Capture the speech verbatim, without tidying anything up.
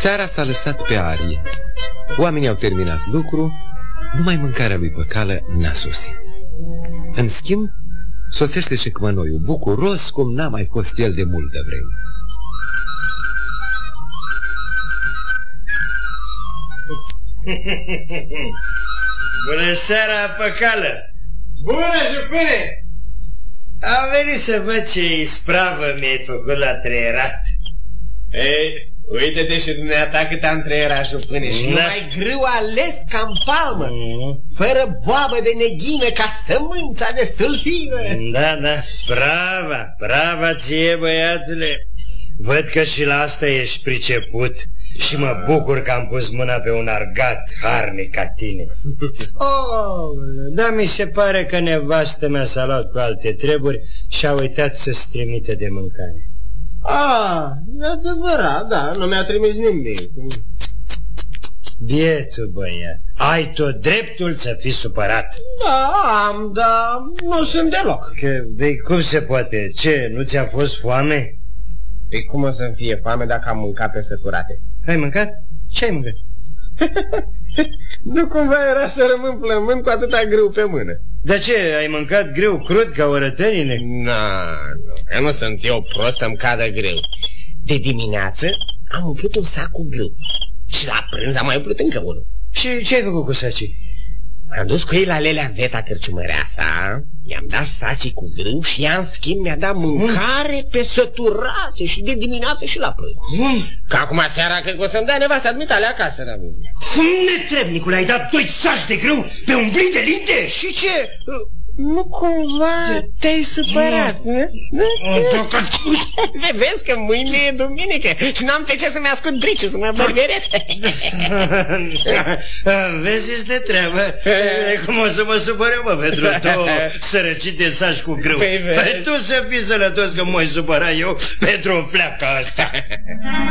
Seara s-a lăsat pe arie. Oamenii au terminat lucru, numai mâncarea lui Păcală n-a sosit. În schimb, sosește șecmănoiul, bucuros cum n-a mai fost el de multă vreme. Bună seara, Păcală! Bună, jupâne! Am venit să văd ce ispravă mi-ai făcut la treierat. Ei, uite-te și dumneata cât am treierat, jupâne, și numai grâu ales ca în palmă, mm. fără boabă de neghină ca sămânța de sâlfină. Da, da, brava, brava ție, băiatule. Văd că și la asta ești priceput și mă bucur că am pus mâna pe un argat harnic ca tine. Oh, da, mi se pare că nevastă mea s-a luat cu alte treburi și a uitat să-ți trimite de mâncare. Ah, e adevărat, da, nu mi-a trimis nimic. Bietul băiat, ai tot dreptul să fii supărat. Da, am, dar nu sunt deloc. Că, de cum se poate? Ce, nu ți-a fost foame? Păi cum o să-mi fie foame dacă am mâncat pe săturate? Ai mâncat? Ce ai mâncat? Nu cumva era să rămân plămând cu atâta grâu pe mână. Dar ce, ai mâncat grâu crud ca orătănile? Na, nu, nu sunt eu prost să-mi cadă grâu. De dimineață am umplut un sac cu grâu și la prânz am mai umplut încă unul. Și ce ai făcut cu sacii? M-am dus cu ei la Lelea Veta, cărciumăreasa, i-am dat sacii cu grâu și ea în schimb mi-a dat mâncare pe săturate și de dimineață și la prânz. Mm. Că acum seara cred că o să-mi dea nevasta admitale acasă, n-am văzut. Cum netrebnicule, ai dat doi saci de grâu pe un blin de linte? Și ce? Nu cumva te-ai supărat, nu? Vezi că mâine e duminică și n-am pe ce să-mi ascund briciul, să mă bărberesc. Vezi, este treabă. Cum o să mă supăr eu, mă, pentru două sărăcite saci cu grâu. Păi tu să fii sănătos că m-ai supărat eu pentru o fleacă asta.